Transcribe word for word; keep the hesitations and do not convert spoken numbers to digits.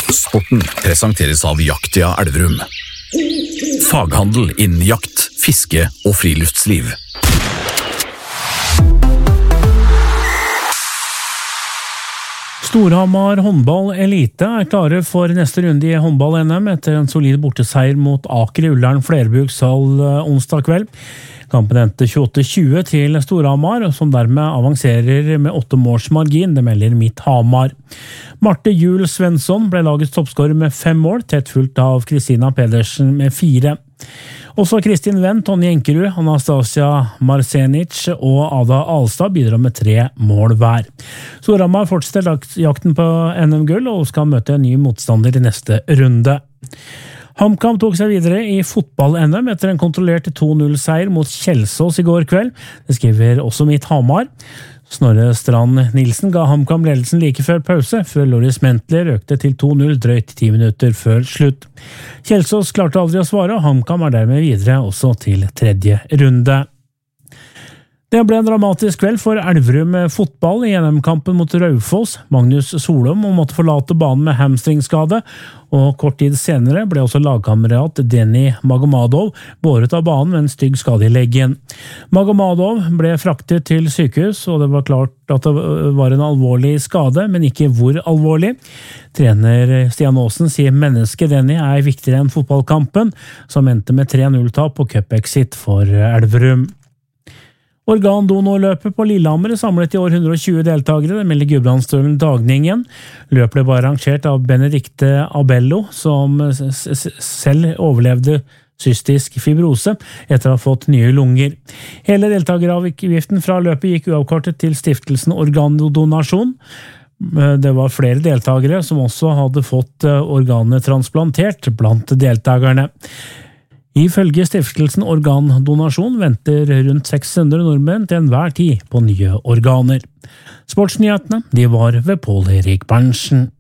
Sporten presenteres av Jaktia Elverum. Faghandel innen jakt, fiske og friluftsliv. Storhamar håndball elite er klare for neste runde i håndball-N M etter en solid borteseier mot Aker i Ullern Flerbrukshall onsdag kveld. Kampen endte tjueåtte tjue til Storhamar, som dermed avanserer med åtte måls margin, det melder Mitt Hamar. Marte Juel Svensson ble lagets toppskårer med fem mål, tett fulgt av Kristina Pedersen med fire. Også Kristin Venn, Tonje Enkerud, Anastasia Marsenic og Ada Alstad bidrar med tre mål hver. Storhamar fortsetter jakten på N M-gull og skal møte en ny motstander i neste runde. HamKam tok seg videre i fotball-N M etter en kontrollert to null seier mot Kjelsås i går kveld. Det skriver også Mitt Hamar. Snorre Strand Nilsen ga HamKam ledelsen like før pause, før Loris Mentler økte til to null drøyt ti minutter før slutt. Kjelsås klarte aldri å svare, og HamKam er dermed videre også til tredje runde. Det ble en dramatisk kveld for Elverum fotball i N M-kampen mot Raufoss. Magnus Solom måtte forlate banen med hamstringskade, og kort tid senere ble også lagkamerat Denny Magomadov båret av banen med en stygg skade i leggen. Magomadov ble fraktet til sykehus, og det var klart at det var en alvorlig skade, men ikke hvor alvorlig. Trener Stian Aasen sier mennesket Denny er viktigere enn fotballkampen, som endte med tre null tap på cup-exit for Elverum. Organdonorløpet på Lillehammer samlet i år hundre og tjue deltagere, det melder Gudbrandsdølen Dagningen. Løpet ble arrangert av Benedikte Abello, som selv overlevde cystisk fibrose etter å ha fått nye lunger. Hele deltageravgiften fra løpet gikk uavkortet til stiftelsen Organdonasjon. Det var flere deltagere som også hadde fått organet transplantert blant deltagerne. Ifølge stiftelsen Organdonasjon venter rundt seks hundre nordmenn til enhver tid på nye organer. Sportsnyhetene, de var ved Pål Erik Berntsen.